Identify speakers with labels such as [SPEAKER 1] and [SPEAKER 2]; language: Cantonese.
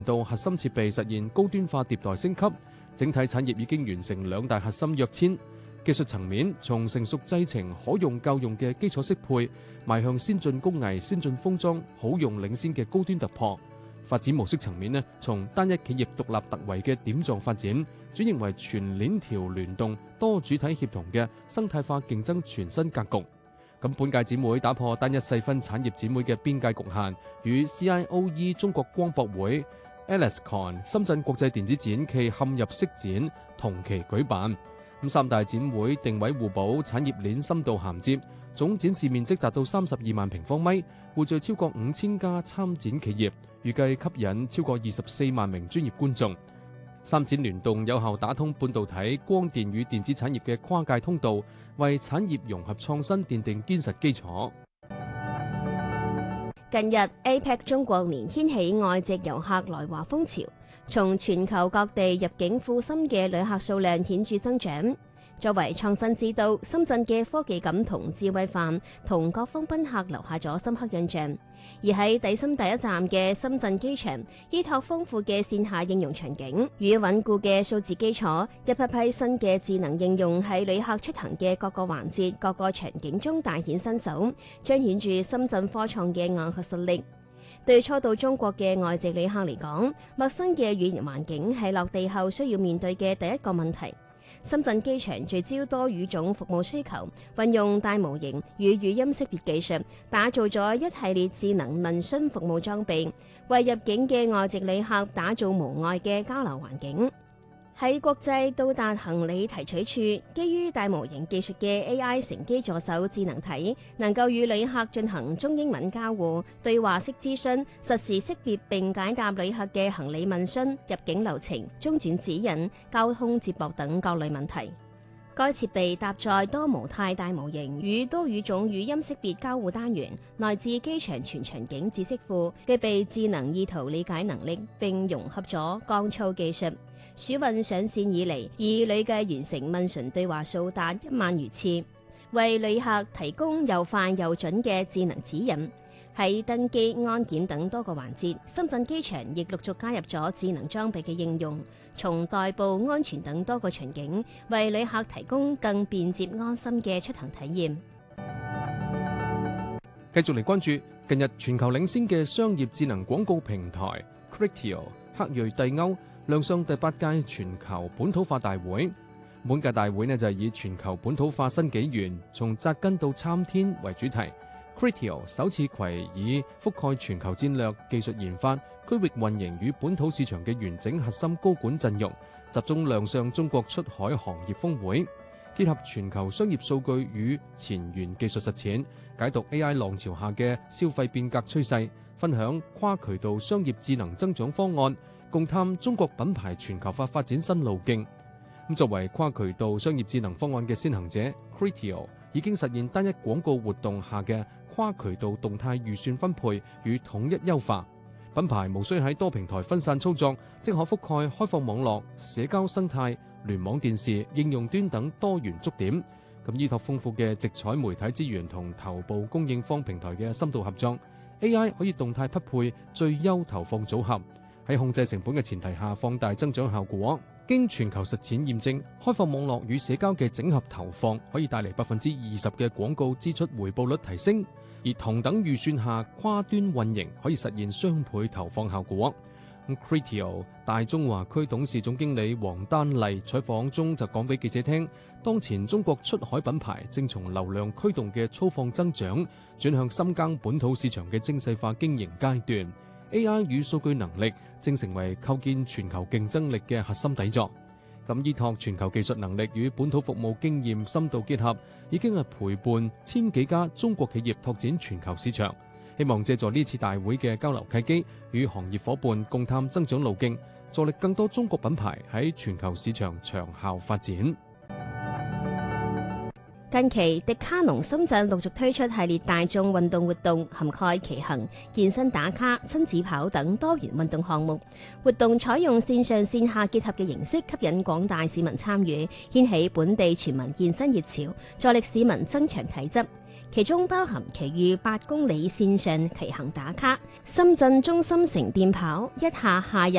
[SPEAKER 1] 到核心設備實現高端化迭代升級，整體產業已經完成2大核心躍遷。技術層面，從成熟製程可用夠用嘅基礎適配，邁向先進工藝、先進封裝、好用領先嘅高端突破。發展模式層面呢，從單一企業獨立突圍嘅點狀發展，轉型為全鏈條聯動、多主體協同嘅生態化競爭全新格局。咁本屆展會打破單一細分產業展會嘅邊界局限，與 CIOE 中國光博會、ALICON 深圳國際電子展暨嵌入式展同期舉辦。咁3大展會定位互補，產業鏈深度銜接，總展示面積達到32萬平方米，匯聚超過5000家參展企業，預計吸引超過24萬名專業觀眾。3展聯動有效打通半導體、光電與電子產業嘅跨界通道，為產業融合創新奠定堅實基礎。
[SPEAKER 2] 近日 APEC 中國年掀起外籍遊客來華風潮，從全球各地入境赴深嘅旅客數量顯著增長。作為創新之都，深圳嘅科技感同智慧範同各方賓客留下咗深刻印象。而喺抵深第一站嘅深圳機場，依託豐富嘅線下應用場景與穩固嘅數字基礎，一批批新嘅智能應用喺旅客出行嘅各個環節、各個場景中大顯身手，彰顯住深圳科創嘅硬核實力。對初到中國嘅外籍旅客嚟講，陌生嘅語言環境係落地後需要面對嘅第一個問題。深圳機場聚焦多語種服務需求，運用大模型與語音識別技術，打造咗一系列智能問詢服務裝備，為入境嘅外籍旅客打造無礙嘅交流環境。喺國際到達行李提取處，基於大模型技術嘅 AI 乘機助手智能體，能夠與旅客進行中英文交互、對話式諮詢、實時識別並解答旅客嘅行李問詢、入境流程、中轉指引、交通接駁等各類問題。該設備搭載多模態大模型與多語種語音識別交互單元，內置機場全場景知識庫，具備智能意圖理解能力，並融合咗降噪技術。暑運上線以嚟，已累計完成問詢對話數達1萬餘次，為旅客提供又快又準嘅智能指引。喺登機、安檢等多個環節，深圳機場亦陸續加入咗智能裝備嘅應用，從代步、安全等多個場景，為旅客提供更便捷安心嘅出行體驗。
[SPEAKER 1] 繼續嚟關注近日全球領先嘅商業智能廣告平台 Criteo 克瑞蒂歐亮相第8屆全球本土化大會。本屆大會就係以全球本土化新紀元，從扎根到參天為主題。Criteo 首次攜以覆蓋全球戰略、技術研發、區域運營與本土市場嘅完整核心高管陣容，集中亮相中國出海行業峰會，結合全球商業數據與前沿技術實踐，解讀 AI 浪潮下嘅消費變革趨勢，分享跨渠道商業智能增長方案，共探中國品牌全球化發展新路徑。作為跨渠道商業智能方案嘅先行者， Criteo 已經實現單一廣告活動下嘅跨渠道動態預算分配與統一優化。品牌無需喺多平台分散操作，即可覆蓋開放網絡、社交生態、聯網電視、應用端等多元觸點。依託豐富嘅直採媒體資源同頭部供應方平台嘅深度合作， AI 可以動態匹配最優投放組合，喺控制成本嘅前提下放大增長效果。經全球實踐驗證，開放網絡與社交嘅整合投放可以帶嚟20%嘅廣告支出回報率提升，而同等預算下跨端運營可以實現雙倍投放效果。Criteo 大中華區董事總經理黃丹麗採訪中就講俾記者聽，當前中國出海品牌正從流量驅動嘅粗放增長，轉向深耕本土市場嘅精細化經營階段。AI 與數據能力正成為構建全球競爭力嘅核心底座。依託全球技術能力與本土服務經驗深度結合，已經係陪伴1000幾家中國企業拓展全球市場。希望借助呢次大會嘅交流契機，與行業夥伴共探增長路徑，助力更多中國品牌喺全球市場長效發展。
[SPEAKER 2] 近期迪卡儂深圳陸續推出系列大眾運動活動，涵蓋騎行、健身打卡、親子跑等多元運動項目。活動採用線上線下結合嘅形式，吸引廣大市民參與，掀起本地全民健身熱潮，助力市民增強體質。 其中包含其餘8公里線上騎行打卡、深圳中心城電跑、一下下入